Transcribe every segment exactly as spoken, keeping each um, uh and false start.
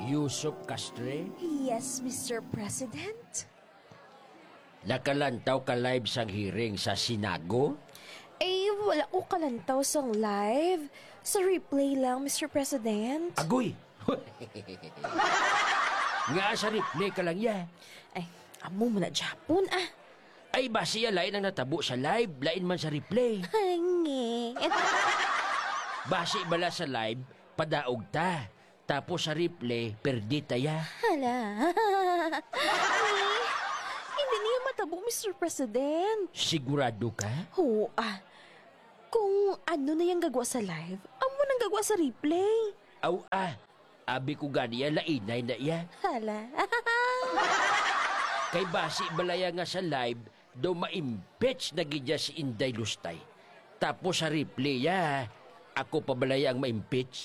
Yusuf Castre, Yes, Mister President? nakalantaw ka live sang hearing sa Sinago? Eh, wala ko kalantaw sang live. Sa replay lang, Mister President. Agoy! Nga sa replay ka lang ya. Ay, amo mo na Japon, ah. Ay ba siya lain ang natabo sa live, lain man sa replay. Hangi. Basi bala sa live, padaog ta. Tapos sa replay, perdita ya. Hala. Ay, hindi niya matabo, Mister President. Sigurado ka? Oo, ah. Kung ano na yung gagawa sa live, amo nang gagawa sa replay. Aw ah, abi ko ganiya lainay na iya. Hala. Kay basi balaya nga sa live, do ma-impeach na gidya si Inday Lustay. Tapos sa replay ya, ako pa balaya ang ma-impeach.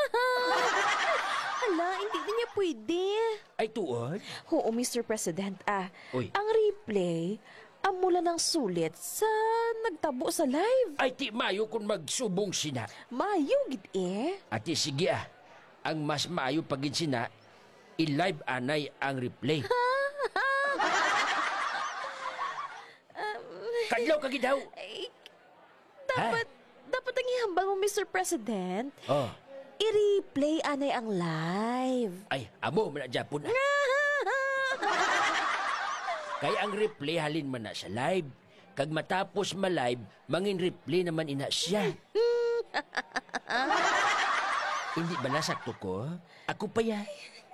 Hala, hindi na niya pwede. Ay tuod? Oo, Mister President, ah. Uy. Ang replay, amula ng sulit sa nagtabo sa live. Ay ti mayo kung magsubong sina. Mayo, gid eh. Ati sige ah, ang mas maayo pagin sina, i-live anay ang replay. Kadlaw ka gidaw. Ay, dapat, dapat ang ihambal mo, Mister President. Oh, I-replay anay ang live. ay amo man na Japon ah. Kaya ang replay halin man na sa live. Kag matapos ma-live, mangin replay naman ina siya. Hindi ba nasakto ko? Ako pa ya.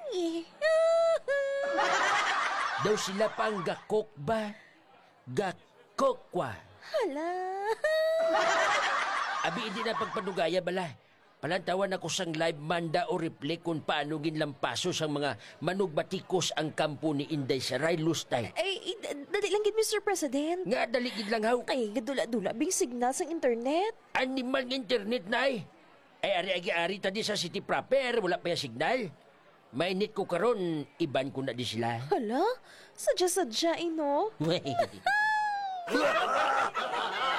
Daw sila pa ang gakok ba? Gakok kwa. Hala. Abi hindi na pagpanugaya bala. Palantawan ako sang live manda o replay kung paano ginlampaso sang mga manugbatikos ang kampo ni Inday Saray Lustay. Ay, d- dali lang gid, Mister President. Nga daligid lang haw. Ay, gadula-dula bing signal sa internet. Animal ng internet na ay. Ay ari-ari-ari tadi sa city proper, wala pa yung signal. Mainit ko karon, iban ko na di sila. Hala, sadya-sadya, ino.